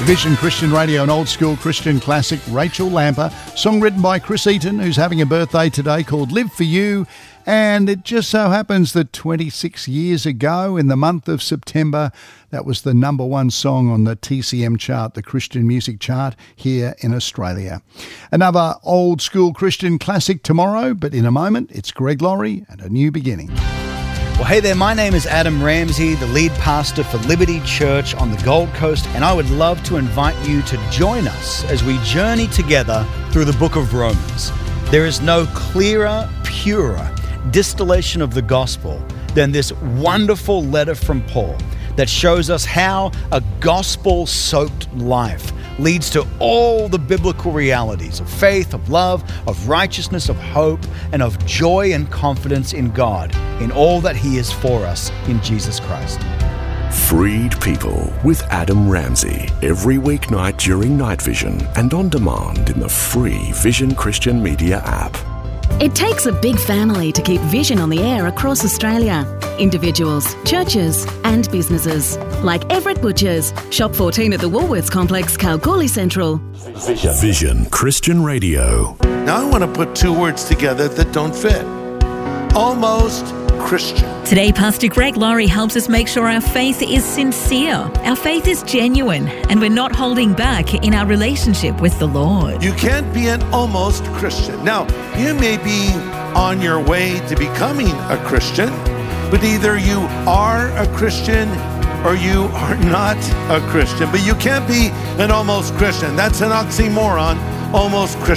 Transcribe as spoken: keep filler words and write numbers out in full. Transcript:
Vision Christian Radio, an old school Christian classic, Rachel Lamper, song written by Chris Eaton, who's having a birthday today, called Live For You. And it just so happens that twenty-six years ago, in the month of September, that was the number one song on the T C M chart, the Christian music chart here in Australia. Another old school Christian classic tomorrow, but in a moment, it's Greg Laurie and A New Beginning. Well, hey there, my name is Adam Ramsey, the lead pastor for Liberty Church on the Gold Coast, and I would love to invite you to join us as we journey together through the book of Romans. There is no clearer, purer distillation of the gospel than this wonderful letter from Paul that shows us how a gospel-soaked life leads to all the biblical realities of faith, of love, of righteousness, of hope, and of joy and confidence in God, in all that He is for us in Jesus Christ. Freed People with Adam Ramsey, every weeknight during Night Vision and on demand in the free Vision Christian Media app. It takes a big family to keep Vision on the air across Australia. Individuals, churches and businesses. Like Everett Butchers, Shop fourteen at the Woolworths Complex, Kalgoorlie Central. Vision. Vision Christian Radio. Now I want to put two words together that don't fit. Almost Christian. Today, Pastor Greg Laurie helps us make sure our faith is sincere, our faith is genuine, and we're not holding back in our relationship with the Lord. You can't be an almost Christian. Now, you may be on your way to becoming a Christian, but either you are a Christian or you are not a Christian. But you can't be an almost Christian. That's an oxymoron, almost Christian.